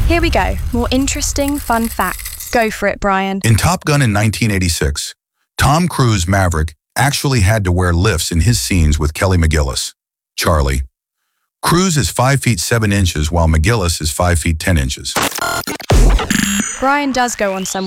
Here we go. More interesting, fun facts. Go for it, Brian. In Top Gun in 1986, Tom Cruise Maverick actually had to wear lifts in his scenes with Kelly McGillis, Charlie. Cruise is 5 feet 7 inches while McGillis is 5 feet 10 inches. Brian does go on some